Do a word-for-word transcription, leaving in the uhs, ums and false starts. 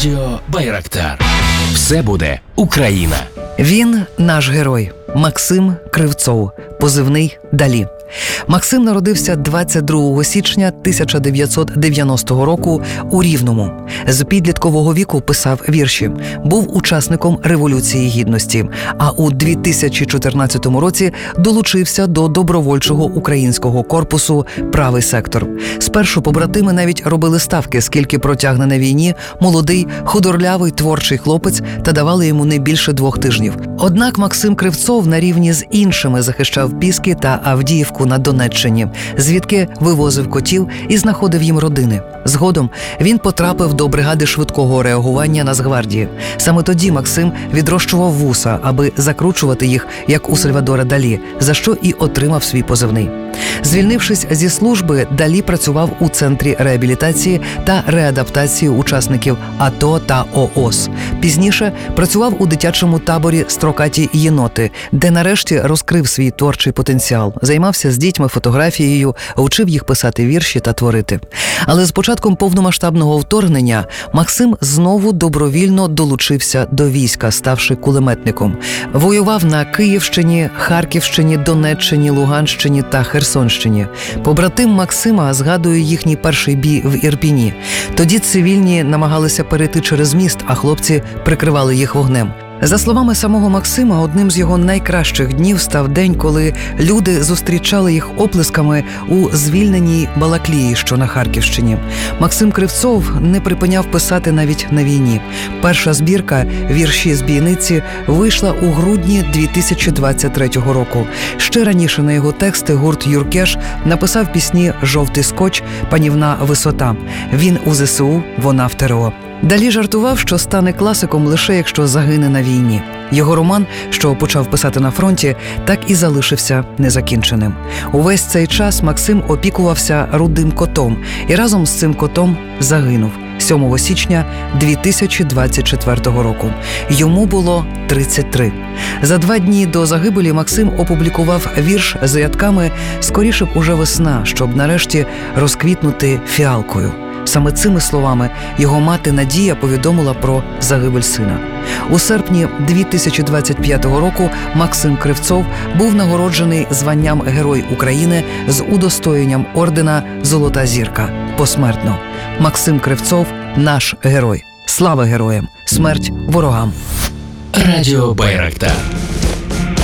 Радіо Байрактар. Все буде Україна. Він наш герой Максим Кривцов, позивний Далі. Максим народився двадцять другого січня тисяча дев'ятсот дев'яностого року у Рівному. З підліткового віку писав вірші, був учасником Революції Гідності, а у дві тисячі чотирнадцятому році долучився до добровольчого українського корпусу «Правий сектор». Спершу побратими навіть робили ставки, скільки протягне на війні молодий, худорлявий, творчий хлопець, та давали йому не більше двох тижнів. Однак Максим Кривцов на рівні з іншими захищав Піски та Авдіївку на Донеччині, звідки вивозив котів і знаходив їм родини. Згодом він потрапив до бригади швидкого реагування Нацгвардії. Саме тоді Максим відрощував вуса, аби закручувати їх, як у Сальвадора Далі, за що і отримав свій позивний. Звільнившись зі служби, Далі працював у Центрі реабілітації та реадаптації учасників АТО та ООС. Пізніше працював у дитячому таборі «Строкаті єноти», де нарешті розкрив свій творчий потенціал, займався з дітьми фотографією, вчив їх писати вірші та творити. Але з початком повномасштабного вторгнення Максим знову добровільно долучився до війська, ставши кулеметником. Воював на Київщині, Харківщині, Донеччині, Луганщині та Херсонщині. Побратим Максима згадує їхній перший бій в Ірпіні. Тоді цивільні намагалися перейти через міст, а хлопці прикривали їх вогнем. За словами самого Максима, одним з його найкращих днів став день, коли люди зустрічали їх оплесками у звільненій Балаклії, що на Харківщині. Максим Кривцов не припиняв писати навіть на війні. Перша збірка «Вірші з бійниці» вийшла у грудні дві тисячі двадцять третього року. Ще раніше на його тексти гурт «Юркеш» написав пісні «Жовтий скотч», «Панівна висота». Він у ЗСУ, вона в ТРО. Далі жартував, що стане класиком лише якщо загине на війні. Його роман, що почав писати на фронті, так і залишився незакінченим. Увесь цей час Максим опікувався рудим котом і разом з цим котом загинув сьомого січня дві тисячі двадцять четвертого року. Йому було тридцять три. За два дні до загибелі Максим опублікував вірш з рядками «Скоріше б уже весна, щоб нарешті розквітнути фіалкою». Саме цими словами його мати Надія повідомила про загибель сина. У серпні дві тисячі двадцять п'ятого року Максим Кривцов був нагороджений званням Герой України з удостоєнням ордена «Золота зірка» посмертно. Максим Кривцов – наш герой. Слава героям! Смерть ворогам! Радіо Байрактар.